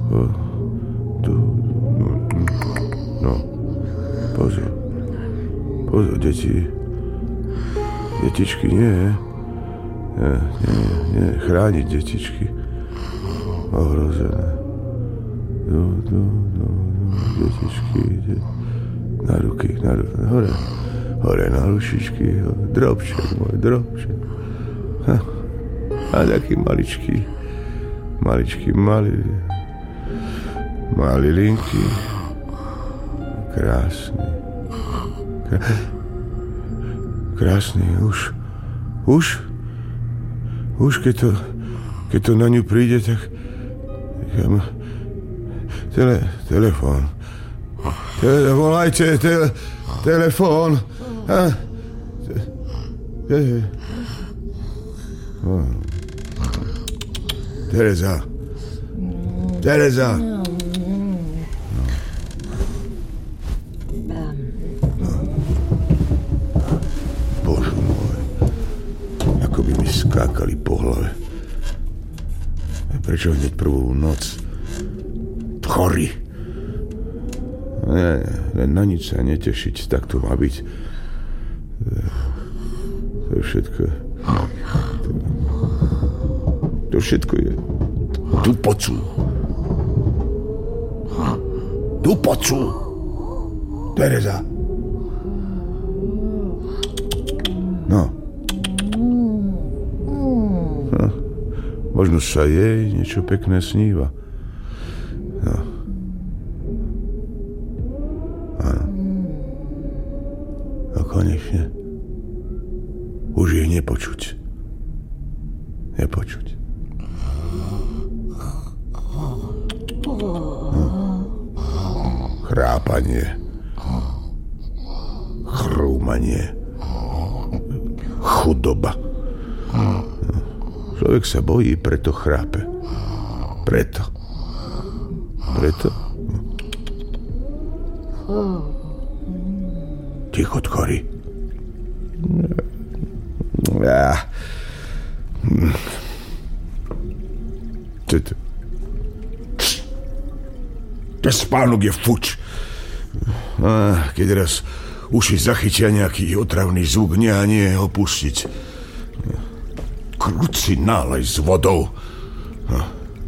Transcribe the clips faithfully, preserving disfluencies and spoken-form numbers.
Tu, no, no, pozor. Pozor, deti. Detičky, nie. Nie, nie, nie. Chrániť detičky. Ohrozené. Tu, tu, tu, detičky. De... Na ruky, na ruky. Hore. Hore na rušičky. Drobček môj, drobček. Ha. A taký maličký. Maličký, malý. Malý linky. Krásny. Krásny. Krásny. Už. Už. Už keď to, keď to na ňu príde, tak... Tele, telefón. Tele, volajte, tele, telefón. A, te, te, oh. Tereza. Tereza. No. No. Bože môj. Ako by mi skákali po hlave. Prečo hneď prvú noc? Tchory. Nie, len na nič sa netešiť, tak to má byť. To je všetko. To, to všetko je. Tu pocu. Tu pocu. Tereza. No. no. Možno sa jej niečo pekné sníva. No. Áno. A konečne už jej nepočuť. Nepočuť. No. Chrápanie. Chrúmanie. Chudoba. No. Človek sa bojí, preto chrápe. Preto. Preto. Ticho, tchory. Ja. Čo to? Ten spánok je fuč. A keď raz uši zachytia nejaký otravný zvuk, nie a nie ho pustiť. Kruci nálej s vodou. A.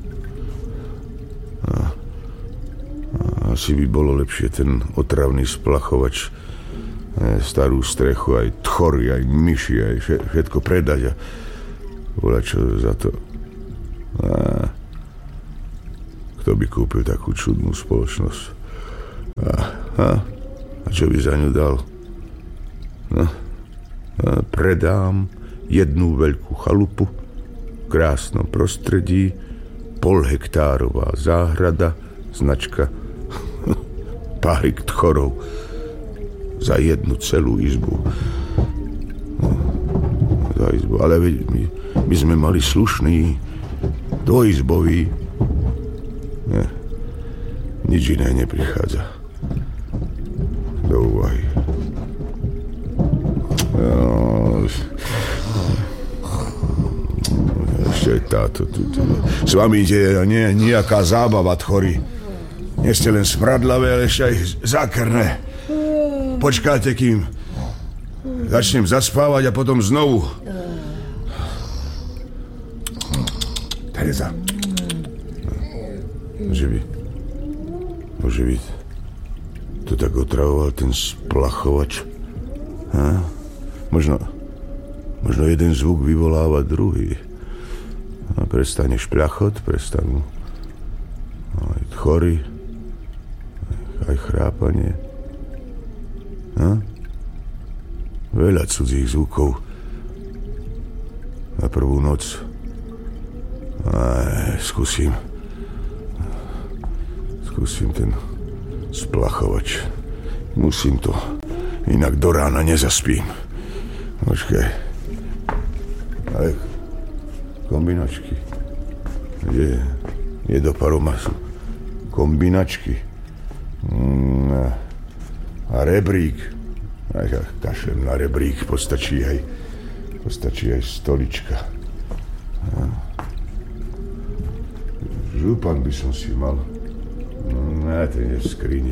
A. A asi by bolo lepšie ten otravný splachovač, starú strechu, aj tchory, aj myši, aj všetko predať a volať čo za to. A kto by kúpil takú čudnú spoločnosť? A, a, a čo by za ňu dal? No, a predám jednu veľkú chalupu v krásnom prostredí, polhektárová záhrada, značka Párik tchorov za jednu celú izbu. No, za izbu. Ale my, my sme mali slušný dvojizbový. Ne, nič iné neprichádza do úvahy. No, ešte táto tu, tu. S vami ide nie, nejaká zábava, tchory. Nie ste len smradlavé, ale ešte aj zákerné. Počkáte, kým začnem zaspávať a potom znovu. Tereza. Môže byť. Môže byť. To tak otravoval ten splachovač. Ha? Možno, možno jeden zvuk vyvoláva druhý. A prestane špľachot, prestanú aj tchory, aj chrápanie. Ha? Veľa cudzích zvukov na prvú noc. Aj, skúsim. Skúsim ten splachovač. Musím to, inak do rána nezaspím. Počkaj. Ale kombinačky. Kde je do paromasu? Kombinačky. Mm, a rebrík. Aj kašlem na rebrík. Postačí aj, postačí aj stolička. A. župan by som si mal. Ne, to je v skrini.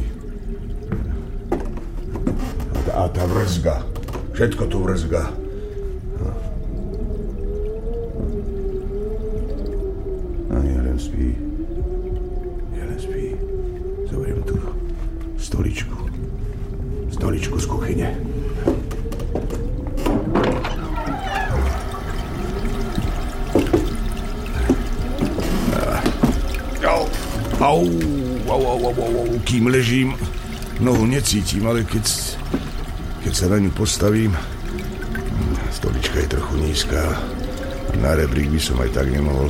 A tá, a tá vrzga. Všetko tu vrzga. A Jelen spí. Jelen spí. Zoberiem tu stoličku. Stoličku z kuchyne. Au, au, au, au, au, kým ležím, nohu necítim, ale keď, keď sa na ňu postavím, stolička je trochu nízka, na rebrík by som aj tak nemohol.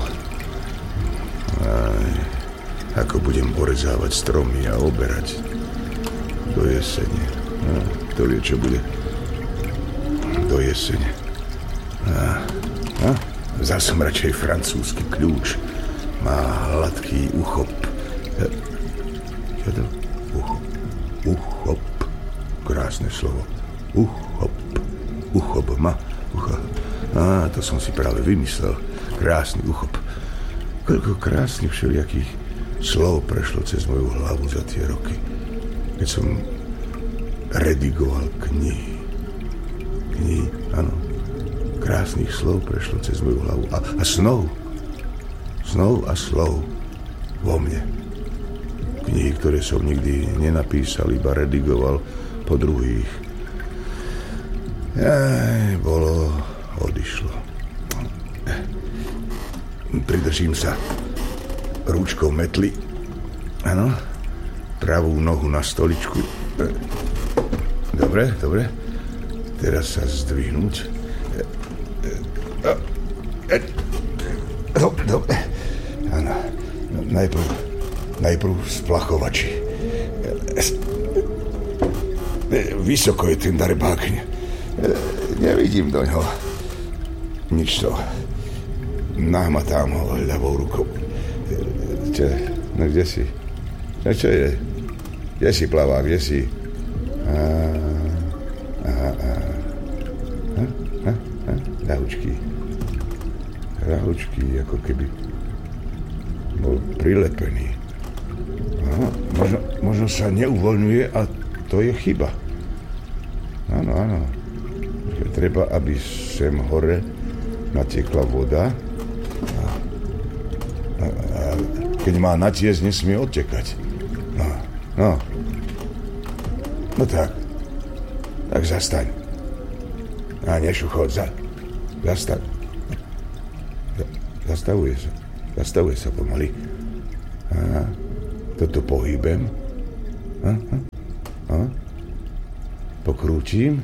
Aj, ako budem porezávať stromy a oberať do jesene. No, kto vie, čo bude do jesene. A, a, vzal som radšej francúzsky kľúč. Má hladký uchop. Čo to? Uchop. Uchop. Krásne slovo. Uchop. Uchop. Ma. Uchop. Á, to som si práve vymyslel. Krásny uchop. Koľko krásnych všelijakých slov prešlo cez moju hlavu za tie roky, keď som redigoval knihy. Knihy, áno. Krásnych slov prešlo cez moju hlavu. A, a snov. Snov a slov vo mne. Knihy, ktoré som nikdy nenapísal, iba redigoval po druhých. Aj, bolo, odišlo. Pridržím sa rúčkou metly. Áno. Pravú nohu na stoličku. Dobre, dobre. Teraz sa zdvihnúť. Dobre, dobre. Áno. Najprv, najprv splachovači. Vysoko je ten darbák. Nevidím do ňoho. Nič to. Nahmatám ho ľavou rukou. Čo? No kde si? No čo je? Kde si, plavák? Kde si? Á, á, á. Ha? Ha? Ha? Ľahučký. Ľahučký, ako keby bol prilepený. Aha, možno, možno sa neuvoľňuje a to je chyba. Áno, áno. Treba, aby sem hore natiekla voda a, a, a keď má natiesť, nesmie odtekať. No, no. No tak. Tak zastaň. A nešuchod, za, zastaň. Zastavuje sa. Zastavuje sa pomaly. A toto pohybem. A, a, a. Pokrútim.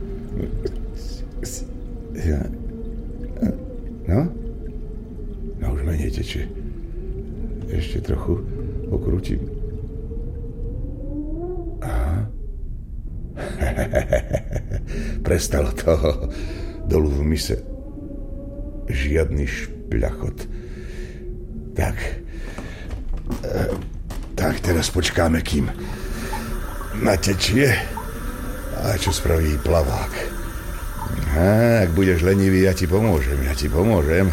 Ja. No? No už menej teče. Ešte trochu pokrútim. Aha. Prestalo toho. Dolu v mise. Žiadny špľachot. Tak. E, tak teraz počkáme, kým natečie. A čo spraví plavák? A, ak budeš lenivý, ja ti pomôžem, ja ti pomôžem.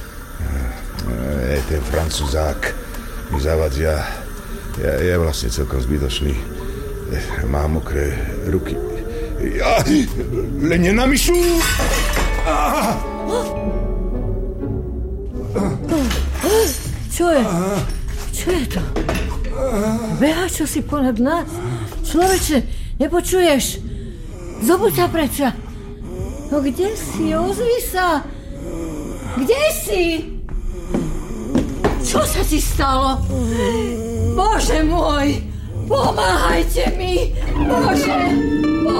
E, ten francúzák mi zavadzia. Ja, je vlastne celkom zbytočný. E, má mokré ruky. Ja, len nenamyslú! Čo je? Čo je to? Beha čo si ponad nás? Človeče, nepočuješ? Zobuď sa predsa. No kde si? Ozvi sa. Kde si? Čo sa ti stalo? Bože môj, pomáhajte mi. Bože.